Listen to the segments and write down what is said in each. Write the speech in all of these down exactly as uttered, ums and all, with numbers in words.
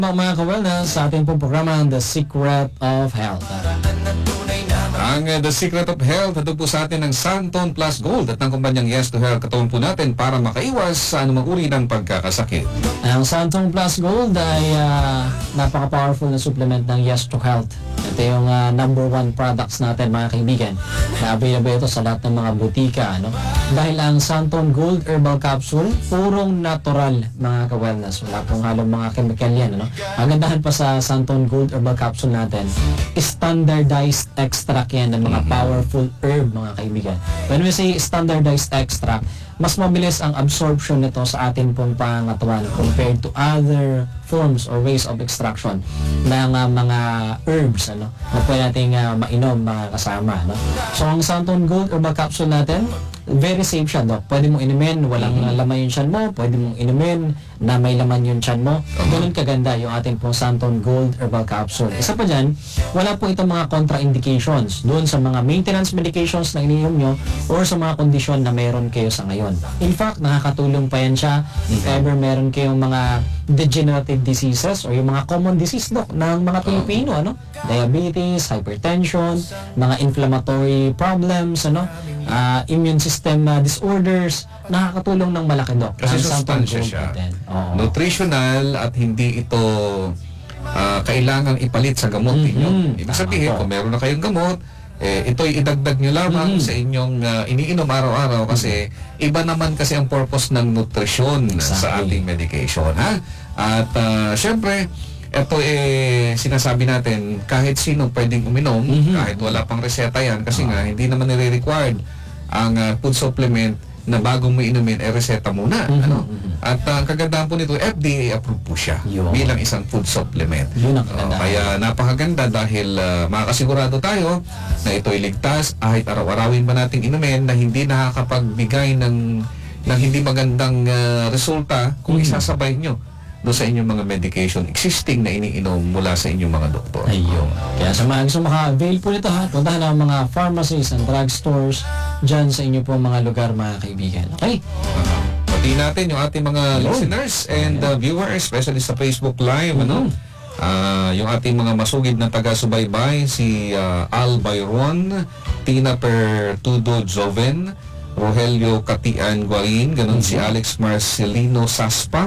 Mga mga ka-wellness sa ating pong programa The Secret of Health. Ang uh, The Secret of Health, ito po sa atin ng Santon Plus Gold at ng kumpanyang Yes to Health. Katawan po natin para makaiwas sa anumang uri ng pagkakasakit. Ang Santon Plus Gold ay uh, napaka-powerful na supplement ng Yes to Health. Ito yung uh, number one products natin, mga kaibigan, na available ito sa lahat ng mga butika. Ano? Dahil ang Santon Gold Herbal Capsule, purong natural, mga ka-wellness. Wala pong halong mga chemical yan. Ano? Ang gandahan pa sa Santon Gold Herbal Capsule natin, standardized extract yan ng mga powerful herb, mga kaibigan. When we say standardized extract, mas mabilis ang absorption nito sa ating pong pangatawan compared to other forms or ways of extraction ng uh, mga herbs, ano, na pwede nating uh, mainom, mga kasama, no? So ang Santon Gold Herbal Capsule natin, very safe siya, no? Pwede mong inumin, walang mm-hmm. laman yung tiyan mo, pwede mong inumin na may laman yung tiyan mo. Ganun kaganda yung ating pong Santon Gold Herbal Capsule. Isa pa dyan, wala po itong mga contraindications doon sa mga maintenance medications na iniinom nyo or sa mga kondisyon na meron kayo sa ngayon. In fact, nakakatulong pa yan siya if ever meron kayong mga degenerative diseases or yung mga common disease, doc, ng mga Pilipino, ano? Diabetes, hypertension, mga inflammatory problems, ano? Uh, immune system uh, disorders, nakakatulong ng malaki, doc. Kasi sustansya siya. Oh. Nutritional at hindi ito uh, kailangang ipalit sa gamot mm-hmm. ninyo. Ibig sabihin, kung meron na kayong gamot, eh, ito'y idagdag nyo lamang mm-hmm. sa inyong uh, iniinom araw-araw kasi mm-hmm. iba naman kasi ang purpose ng nutrisyon exactly. sa ating medication. Ha? At uh, syempre, ito eh sinasabi natin kahit sino pwedeng uminom, mm-hmm. kahit wala pang reseta yan kasi uh-huh. nga hindi naman nire-required ang uh, food supplement na bago mo inumin, eh, reseta muna. Mm-hmm. Ano? At ang uh, kagandahan po nito, F D A approved po siya Yun. bilang isang food supplement. Yun ang uh, kaya napakaganda dahil uh, makakasigurado tayo na ito'y ligtas kahit araw-arawin ba nating inumin na hindi nakakapagbigay ng, ng hindi magandang uh, resulta kung mm-hmm. isasabay nyo doon sa inyong mga medication existing na iniinom mula sa inyong mga doktor. Ayun. Kaya sa mga gusto maka-avail po nito, ha, puntahan ang mga pharmacies and drugstores dyan sa inyo po mga lugar, mga kaibigan. Okay? Uh, pati natin yung ating mga Hello. listeners and uh, viewers, especially sa Facebook Live, mm-hmm. ano? Uh, yung ating mga masugid na taga-subaybay, si uh, Al Bayron, Tina Pertudo Joven, Rogelio Katian Guarin, ganun mm-hmm. si Alex Marcelino Saspa,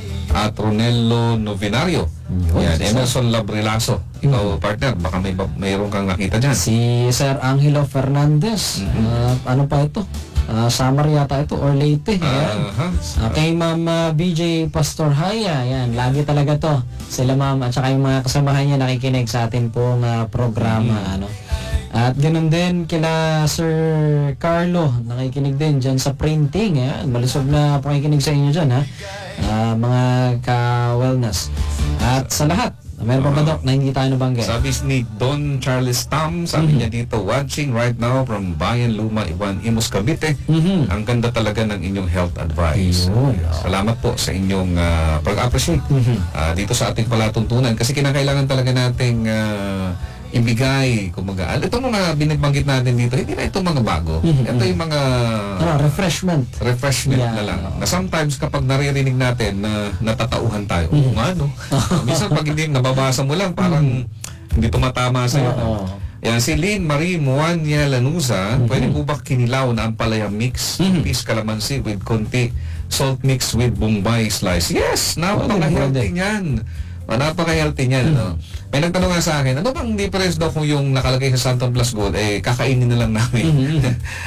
at Ronello Novenario. Yan, Emerson Labrilaso. Ikaw, hmm. partner, baka may mayroon kang nakita dyan. Si Sir Angelo Fernandez. Mm-hmm. uh, ano pa ito? Uh, summer yata ito or late. Uh-huh. uh, kay Ma'am uh, B J Pastor Haya. Yan, lagi talaga to. Sila ma'am at saka yung mga kasamahan niya nakikinig sa atin pong uh, programa. Mm-hmm. Ano? At ganoon din kila Sir Carlo, nakikinig din dyan sa printing. Eh. Malusog na pakikinig sa inyo dyan, ha? Uh, mga ka-wellness. At sa lahat, meron pa ba, Doc, na hindi tayo nabanggit? Sabi ni Don Charles Tam, sabi mm-hmm. niya dito, watching right now from Bayan Luma, Iban, Imus, Cavite. Mm-hmm. Ang ganda talaga ng inyong health advice. Ayun. Salamat po sa inyong uh, pag-appreciate mm-hmm. uh, dito sa ating palatuntunan. Kasi kinakailangan talaga nating uh, ibigay, kumaga. Itong mga binibanggit natin dito, hindi na itong mga bago. Mm-hmm. Ito yung mga ah, refreshment. Refreshment yeah. na lang. Na sometimes kapag naririnig natin na natatauhan tayo, mm-hmm. oo nga, no? Minsan pag hindi nababasa mo lang, parang mm-hmm. hindi tumatama sa'yo. Uh, oh. Yan, si Lynn Marie Muanya Lanuza, mm-hmm. pwede po ba kinilaw na ang palaya mix, mm-hmm. piece calamansi with konti salt mix with bombay slice? Yes! Napaka-healthy niyan. Oh, napaka-healthy niyan. Mm-hmm. No? May nagtanong nga sa akin, ano bang difference daw kung yung nakalagay sa Santon Plus Gold, eh, kakainin na lang namin? Mm-hmm.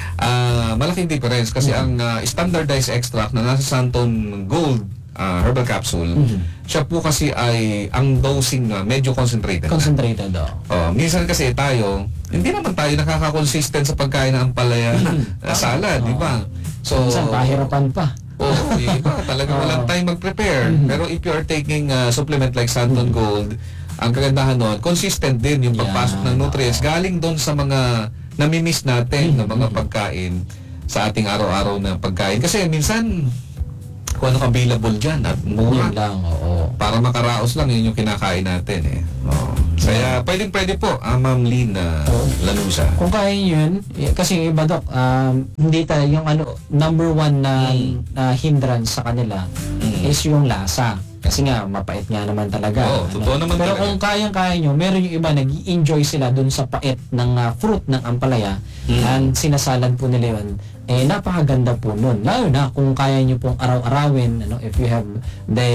uh, malaking difference kasi mm-hmm. ang uh, standardized extract na nasa Santon Gold uh, herbal capsule, mm-hmm. siya po kasi ay, ang dosing uh, medyo concentrated. Concentrated daw. Oh, minsan kasi tayo, hindi naman tayo nakaka-consistent sa pagkain ng ampalaya mm-hmm. uh, salad, oh. di ba? So, minsan, pahirapan pa. Oo, oh, iba. Talagang walang time mag-prepare. Mm-hmm. Pero if you are taking a uh, supplement like Santon mm-hmm. Gold, ang kagandahan doon, consistent din yung pagpasok yeah. ng nutrients galing doon sa mga namimiss natin mm-hmm. na mga pagkain sa ating araw-araw na pagkain. Kasi minsan, kung ano available dyan at mura. Yun lang, oo. Para makaraos lang, yun yung kinakain natin eh. Oo. Kaya pwedeng pwede po, ah, Ma'am Lina uh, Lanuza. Kung kaya yun, kasi iba, Doc, um, hindi tayo, yung ano, number one na, mm. na hindrance sa kanila mm. is yung lasa. Kasi nga, mapait nga naman talaga. Oo, totoo naman Pero talaga. kung kayang-kaya nyo, meron yung iba, nag-enjoy sila dun sa pait ng ah, fruit ng ampalaya, Mm. and sinasalad po nila yun, eh, napakaganda po nun. Lalo na kung kaya nyo pong araw-arawin, ano, if you have the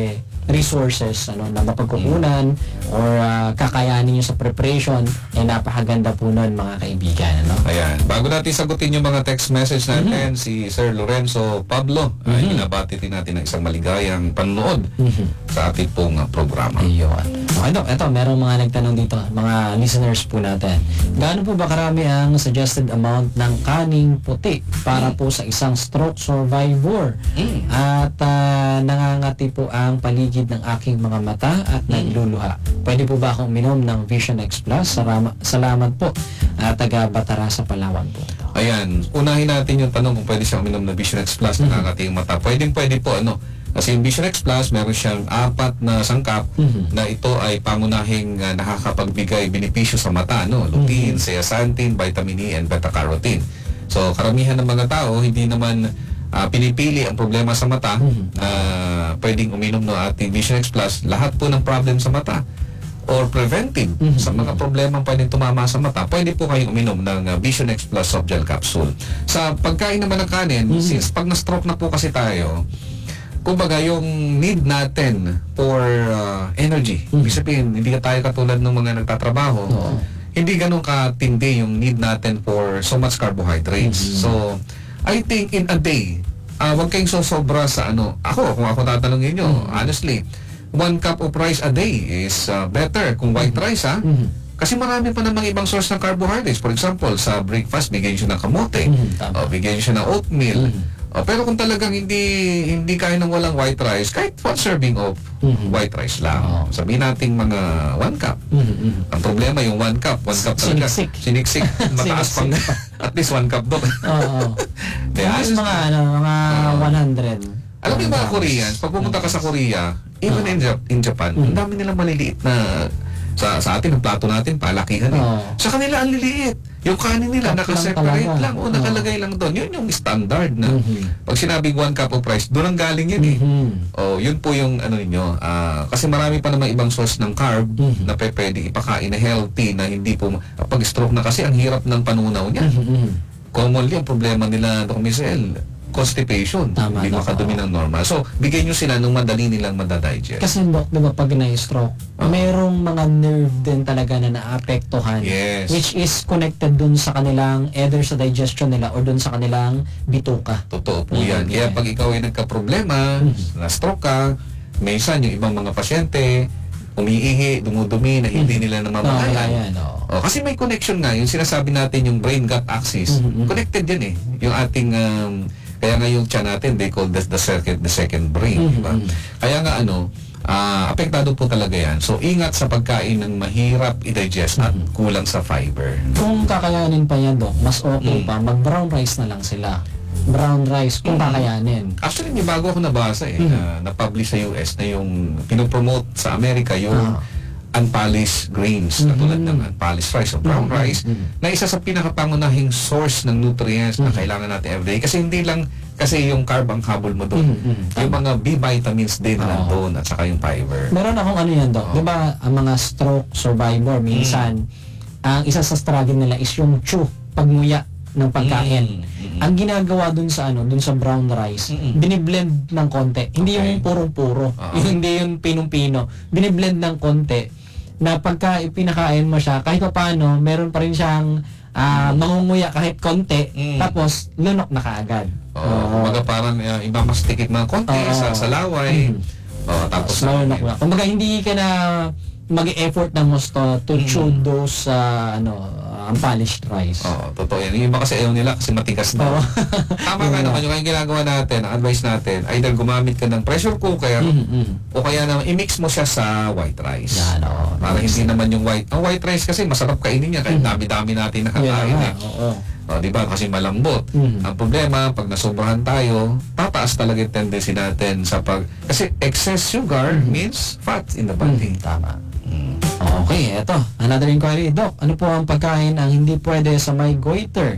resources ano na mapagkukunan or ah, kakayanin nyo sa preparation, eh napakaganda po nun, mga kaibigan, ano. Ayan. Bago natin sagutin yung mga text message natin, si Sir Lorenzo Pablo, ay binabati din natin ng isang maligayang panonood sa ating pong uh, programa. Ayun. Okay, Dok. Ito, merong mga nagtanong dito, mga listeners po natin. Gaano po ba karami ang suggested amount ng kaning puti para po sa isang stroke survivor? Mm. At ah, nangangati po ang paligid ng aking mga mata at nagluluha. Pwede po ba akong uminom ng Vision X Plus? Sarama, salamat po. At taga Batara sa Palawan po. Ayan. Unahin natin yung tanong kung pwede siyang uminom ng Vision X Plus, nakakati yung mata. Pwedeng pwede po, ano. Kasi yung Vision X Plus, meron siyang apat na sangkap Mhm. na ito ay pangunahing uh, nakakapagbigay benepisyo sa mata, no? Lutein, zeaxanthin, vitamin E, and beta-carotene. So, karamihan ng mga tao, hindi naman uh, pinipili ang problema sa mata na pwedeng uminom ng ating Vision X Plus. Lahat po ng problem sa mata or preventive sa mga problemang pwedeng tumama sa mata, pwede po kayong uminom ng uh, Vision X Plus soft gel capsule. Sa pagkain naman ng kanin, since pag na-stroke na po kasi tayo, kumbaga yung need natin for uh, energy, ibig sabihin, hindi ka tayo katulad ng mga nagtatrabaho, hindi ganun katindi yung need natin for so much carbohydrates. So, I think in a day, uh, wag kayong sosobra sa ano, ako, kung ako tatanungin nyo, honestly, one cup of rice a day is uh, better kung white rice, ha? Kasi marami pa namang ibang source ng carbohydrates. For example, sa breakfast, bigyan siya ng kamote, Mhm, tama. o bigyan siya ng oatmeal. O, pero kung talagang hindi hindi kaya ng walang white rice, kahit one serving of Mhm. white rice lang. Oo. Sabihin natin mga one cup. Mhm. Ang problema yung one cup, one cup talaga. Siniksik. Siniksik. Mataas pang at least one cup doon. Oo. Kaya At least honestly, mga, ano, mga one hundred. alam mo yung mga Koreans, pag pumunta ka sa Korea, even in, Jap- in Japan, ang dami nilang maliliit na sa sa atin, ang plato natin, palakihan eh. Oo. Sa kanila, ang liliit. Yung kanin nila, Cup lang nakaseparate talaga. lang. O, Oo. nakalagay lang doon. Yun yung standard na. Mhm. Pag sinabing one cup of rice, doon ang galing yun eh. Mhm. Oh, yun po yung ano ninyo. ah, kasi marami pa namang ibang source ng carb Mhm. na pe, pwede ipakain na healthy na hindi po pag stroke na kasi ang hirap ng panunaw niya. Mhm. Commonly ang problema nila Doc Michelle, constipation, Tama, hindi Doc. makadumi ng normal. So, bigyan nyo sila nung madali nilang madadigest. Kasi Doc, di ba, pag na-stroke, merong mga nerve din talaga na naapektuhan. Yes. Which is connected dun sa kanilang, either sa digestion nila or dun sa kanilang bituka. Totoo po Mhm. yan. Kaya pag ikaw ay nagka-problema, na-stroke ka, minsan yung ibang mga pasyente, umiihi, dumudumi na hindi nila Oo, namamalayan. yan, oo. Oh, kasi may connection nga, yung sinasabi natin yung brain-gut axis, Mhm. connected yan eh. Yung ating, um, kaya nga yung tiyan natin, they call this the second, the second brain. Mhm. Diba? Kaya nga ano, ah, apektado po talaga yan. So, ingat sa pagkain ng mahirap i-digest at kulang sa fiber. Kung kakayanin pa yan, Doc, mas okay Mm. pa, mag-brown rice na lang sila. Brown rice, kung kakayanin. Actually, may bago ako nabasa eh, na na-publish sa U S na yung pinopromote sa Amerika yung Ah. unpolished grains, katulad ng unpolished rice o brown rice, na isa sa pinakapangunahing source ng nutrients na kailangan natin everyday. Kasi hindi lang kasi yung carb ang habol mo doon. Mhm, mhm. Yung mga B vitamins din Oo. nandun at saka yung fiber. Meron akong ano yan, Doc. Di ba, ang mga stroke survivor, minsan, ang isa sa struggle nila is yung chew, pagmuya ng pagkain. Mm, mm. Ang ginagawa dun sa ano, dun sa brown rice, Mm-mm. biniblend ng konti. Hindi Okay. yung purong-puro, Oo. yung hindi yung pinong-pino. Biniblend ng konti na pagka pinakain mo siya, kahit pa paano, meron pa rin siyang ah, mangunguya kahit konti, Mm. tapos lunok na kaagad. Oh, kumbaga parang uh, imamastikit ng konti Oo. sa, sa laway. Mhm. Oh, tapos Tapos malunok na. Kumbaga hindi ka na mag-effort ng gusto to chew those uh, ano, unpolished rice. Oo, totoo yan. Yung iba kasi ayaw nila kasi matigas na. Oo. Tama ka naman, yung kayong ginagawa natin, ang advice natin, either gumamit ka ng pressure cooker Mhm, mhm. o kaya naman i-mix mo siya sa white rice. Yan, oo. Para hindi naman yung white. Ang white rice kasi masarap kainin niya kahit dami-dami natin Yan nakakain nga, eh. oo. O, di ba? Kasi malambot. Mhm. Ang problema, pag nasobrahan tayo, tataas talaga yung tendency natin sa pag... Kasi excess sugar means fat in the body. Mhm, tama. Okay, eto. Another inquiry. Doc, ano po ang pagkain ang hindi pwede sa may goiter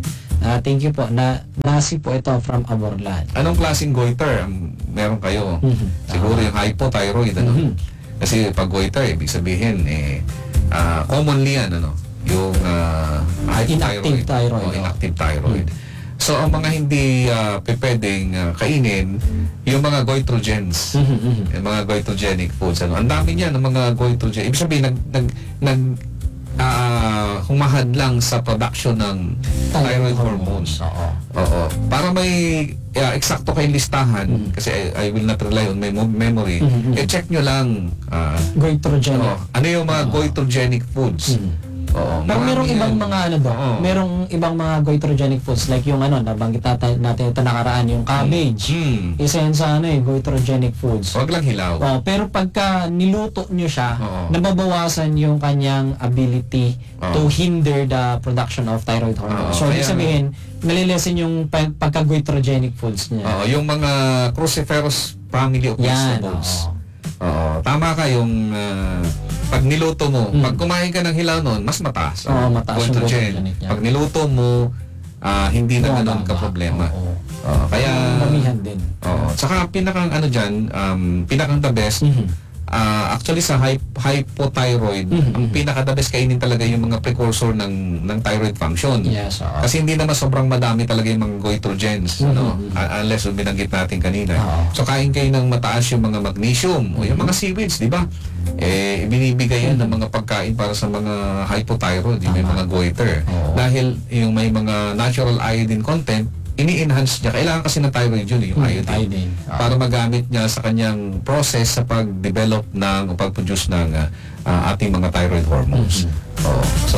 Ah, thank you po. Na Nasi po ito from Aborlan. Anong klaseng goiter ang meron kayo? Mhm. Siguro yung hypothyroid, ano? Mhm. Kasi pag goiter, ibig sabihin, eh, ah, commonly yan, ano? Yung ah, hypothyroid. Inactive thyroid, O, oh. inactive thyroid. So, ang mga hindi uh, pwedeng ah, kainin, yung mga goitrogens. Mhm, mhm. Yung mga goitrogenic foods. Ano? Ang dami niyan, ng mga goitrogen. Ibig sabihin, nag, nag, nag ah, humahad lang sa production ng thyroid hormones. Oo. Oo. Para may yeah, eksakto kayong listahan, Mhm. kasi I, I will not rely on my mo- memory, Mhm, mhm. eh-check nyo lang ah, Goitrogenic. oo, ano yung mga Oo. goitrogenic foods. Mhm. Oo. Pero marami merong yan. ibang mga ano ba? Oo. Merong ibang mga goitrogenic foods like yung ano, nabanggit natin, natin ito nakaraan, yung cabbage. Hmm. Isa yan sa ano eh, goitrogenic foods. Huwag lang hilaw. Oh, pero pagka niluto nyo siya, Oo. nababawasan yung kanyang ability Oo. to hinder the production of thyroid hormone. Oo, So, ibig kaya- sabihin, nalilesen yung pag- pagka-goitrogenic foods niya. Oo, yung mga cruciferous family of Yan, vegetables. oo. Oo, tama ka yung ah, pag niluto mo, Mm. pag kumain ka ng hilaw noon, mas mataas. Oo, mataas yung goitrogen. goitrogenic niya. Pag niluto mo, ah, hindi na ganun ka Bumababa. problema. Oo. Oo, kaya Damihan din. Oo. Saka pinakang ano diyan, um, pinakang the best. Mhm. ah, actually sa hy- hypothyroid, Mhm, ang mhm. pinaka the best kainin talaga yung mga precursor ng ng thyroid function. Yes, oo. Kasi hindi naman sobrang madami talaga yung mga goitrogens, Mhm, ano, mhm. uh, unless yung binanggit natin kanina. Oo. So kain kayo ng mataas yung mga magnesium o yung mga seaweeds, di ba? Eh binibigay yan ng mga pagkain para sa mga hypothyroid, yung may Tama. mga goiter. Oo. Dahil yung may mga natural iodine content, ini-enhance niya. Kailangan kasi ng thyroid yun, yung Hmm, iodine. iodine. Oo. Para magamit niya sa kanyang process sa pag-develop ng o pag-produce ng ah, ah, ating mga thyroid hormones. Mhm. Oo. So,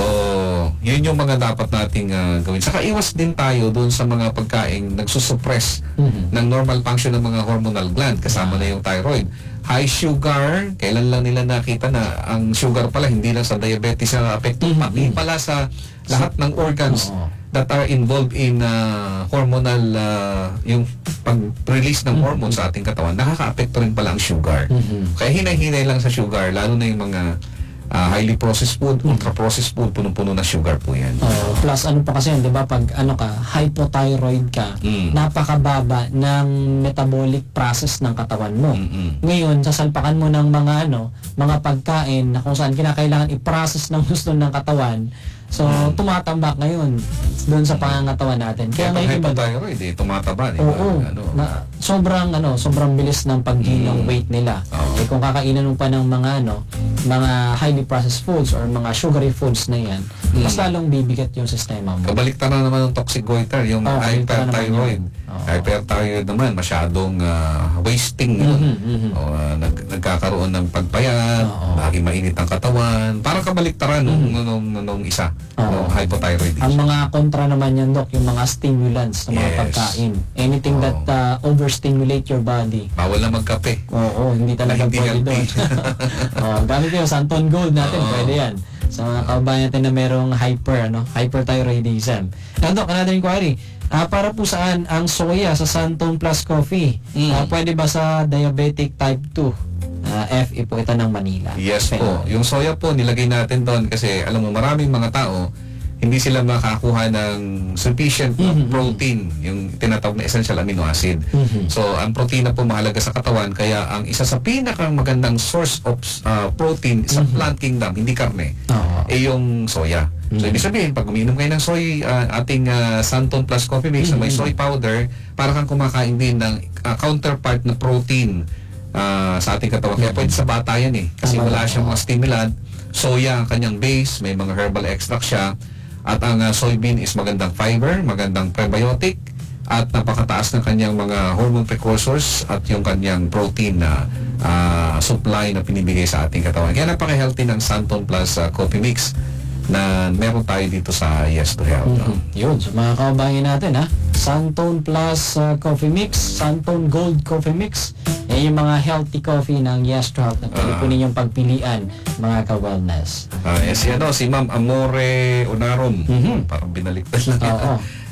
yun yung mga dapat nating ah, gawin. Saka iwas din tayo doon sa mga pagkain nagsusuppress Mhm. ng normal function ng mga hormonal gland. Kasama na yung thyroid. High sugar, kailan lang nila nakita na ang sugar pala hindi lang sa diabetes na apekto, Mhm. pati pala sa lahat ng organs Oo. that are involved in uh, hormonal, uh, yung pag-release ng hormones sa ating katawan, nakaka-apekto rin pala ang sugar. Mhm. Kaya hinay-hinay lang sa sugar, lalo na yung mga uh, highly processed food, ultra-processed food, punong-puno na sugar po yan. Oh, plus ano pa kasi, 'di ba, pag ano ka, hypothyroid ka, Mm. napakababa ng metabolic process ng katawan mo. Mm-mm. Ngayon, sasalpakan mo ng mga ano, mga pagkain na kung saan kinakailangan i-process ng gusto ng katawan. So, tumatambak ngayon doon sa pangangatawan natin. Kaya Kaya pag ngayon iba, hypothyroid, eh, tumataba. di ba? oo, Ano, na, sobrang ano, sobrang bilis ng pag-gain ng Mm. weight nila. Oo. Eh kung kakainan mo pa ng mga ano, mga highly processed foods or mga sugary foods na 'yan, Mm. mas lalong bibigat yung sistema mo. Kabaliktaran naman ng toxic goiter, yung Oo, kabaliktaran naman hyperthyroid. yun. Oo. Hyperthyroid naman, masyadong ah, wasting. yun. Mhm, mhm. O, ah, nag, nagkakaroon ng pagpayat, Oo. lagi mainit ang katawan. Parang kabaliktaran nung, nung, nung, nung isa, Oo. nung hypothyroidism. Ang mga kontra naman yan, Doc, yung mga stimulants na mga Yes. pagkain. Anything Oo. that uh, overstimulate your body. Bawal na magkape. Oo, hindi talaga Hindi pwede doon. healthy. Oo, gamit ko yung Santon Gold natin, Oo. pwede yan. Sa mga kababayan natin na merong hyper, ano, hyperthyroidism. Now, Doc, another inquiry. Ah, para po saan ang soya sa Santon Plus Coffee? Mm. Ah, pwede ba sa diabetic type two? Ah, F E po ito ng Manila. Yes Okay. po. Yung soya po, nilagay natin doon kasi alam mo, maraming mga tao, hindi sila makakuha ng sufficient uh, Mhm. protein, yung tinatawag na essential amino acid. Mhm. So, ang protein na po mahalaga sa katawan, kaya ang isa sa pinakang magandang source of uh, protein sa Mhm. plant kingdom, hindi karne, Oo. eh yung soya. So, Mhm. ibig sabihin, pag uminom kayo ng soy, uh, ating uh, Santon Plus Coffee Mix na may Mhm. soy powder, para kang kumakain din ng uh, counterpart na protein uh, sa ating katawan. Kaya Mhm. pwede sa bata yan eh. Kasi Tama wala ba? siyang Oo. mga stimulant. Soya ang kanyang base, may mga herbal extract siya. At ang uh, soybean is magandang fiber, magandang prebiotic, at napakataas ng kanyang mga hormone precursors at yung kanyang protein na ah, supply na pinibigay sa ating katawan. Kaya napaka-healthy ng Santon Plus ah, Coffee Mix na meron tayo dito sa Yes to Health. no? Mhm. Yun, sa mga kababayan natin ha, Santon Plus uh, Coffee Mix, Santon Gold Coffee Mix, yan yung mga healthy coffee ng Yes to Health na pwede Ah. po ninyong pagpilian, mga ka-wellness. Ah, eh, si ano, si Ma'am Amore Onarom. Mhm. Parang binaliktad lang. Oo.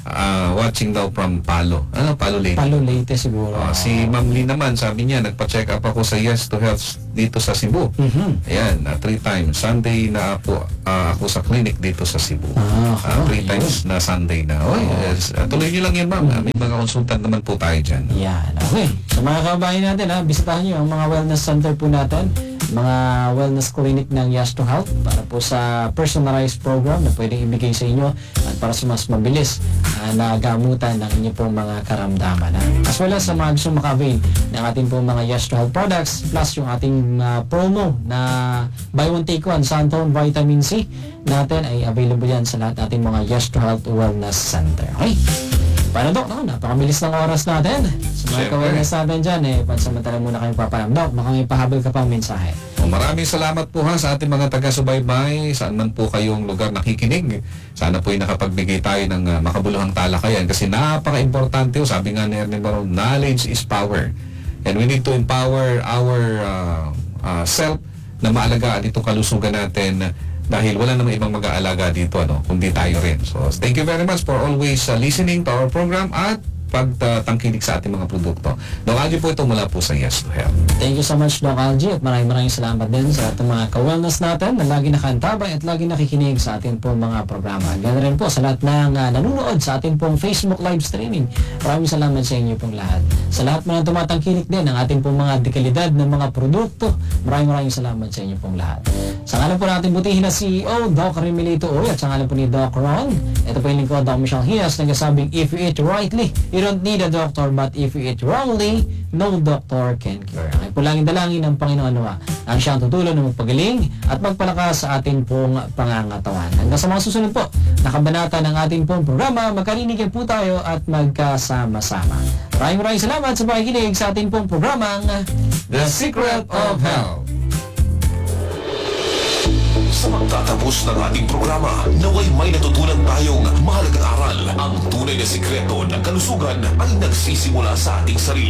ah, watching daw from Palo. Ano, Palo Leyte? Palo Leyte siguro. Ah, si Ma'am Lee naman, sabi niya, nagpa-check up ako sa Yes to Health dito sa Cebu. Mhm. Ayan, ah, three times. Sunday na ako, ah, ako sa clinic dito sa Cebu. Ah, Ah, three ayun. times na Sunday na. Oy, yes. Ah, tuloy niyo lang yan, ma'am. Ah, may mga consultant naman po tayo dyan. Yan. Okay. Sa mga kababayan natin, ha, bisitahan nyo ang mga wellness center po natin, mga wellness clinic ng Yes to Health para po sa personalized program na pwedeng ibigay sa inyo at para sa mas mabilis uh, na gamutan ng inyong pong mga karamdaman. Ha. As well as sa mga gusto maka-avail ng ating pong mga Yes to Health products plus yung ating uh, promo na buy one take one Santon Vitamin C natin ay available yan sa lahat ating mga Yes to Health Wellness Center. Okay. Paano, Dok? No, napakabilis ng oras natin. Sa mga Siyempre. ka-wellness natin dyan, eh, pansamantala muna kayong papalam. Dok, baka may pahabol ka pang mensahe. O, maraming salamat po ha sa ating mga taga-subaybay, saan man po kayong lugar nakikinig. Sana po ay nakapagbigay tayo ng uh, makabuluhang talakayan kasi napaka-importante, oh, sabi nga ni Ernest Barón, knowledge is power. And we need to empower our uh, uh, self na maalagaan itong kalusugan natin dahil wala namang ibang mag-aalaga dito, ano, kundi tayo rin. So, thank you very much for always uh, listening to our program at pagtangkilik sa ating mga produkto. Doc Algie po ito mula po sa Yes to Health. Thank you so much, Doc Algie, at maraming maraming salamat din sa ating mga ka-wellness natin na lagi nakaantabay at lagi nakikinig sa ating pong mga programa. Ganoon rin po sa lahat ng uh, nanonood sa ating pong Facebook live streaming. Maraming salamat sa inyo pong lahat. Sa lahat mga tumatangkilik din ng ating pong mga dekalidad ng mga produkto, maraming maraming salamat sa inyo pong lahat. Sa ngalan po natin butihin na C E O, Doc Remilito Uy, at sa ngalan po ni Doc Ron, ito po yung lingkod, Doc Michelle Hinas, nagsasabing, if you eat rightly, you don't need a doctor, but if you eat wrongly, no doctor can cure. Ay po lang dalangin ng Panginoon nawa ang siyang tutulong na magpagaling at magpalakas sa ating pong pangangatawan. Hanggang sa mga susunod po, nakabanata ng ating pong programa, magkarinigan po tayo at magkasama-sama. Maraming maraming salamat sa pakikinig sa ating pong programang The Secret of Health. Sa magtatapos ng ating programa, naway may natutunan tayong mahalagang aral. Ang tunay na sikreto ng kalusugan ay nagsisimula sa ating sarili.